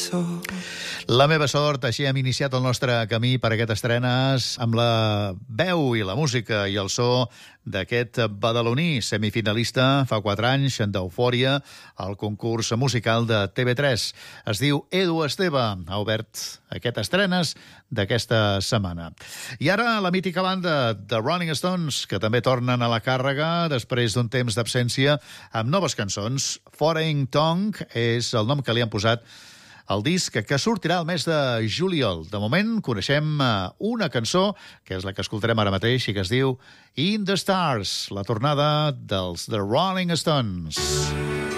La meva sort, així hem iniciat el nostre camí per aquest estrenes amb la veu i la música i el so d'aquest badaloní semifinalista fa 4 anys d'Eufòria al concurs musical de TV3. Es diu Edu Esteve, ha obert aquest estrenes d'aquesta setmana. I ara la mítica banda de Rolling Stones, que també tornen a la càrrega després d'un temps d'absència amb noves cançons. Foreign Tongue és el nom que li han posat el disc que sortirà el mes de juliol. De moment coneixem una cançó, que és la que escoltarem ara mateix i que es diu In the Stars, la tornada dels The Rolling Stones.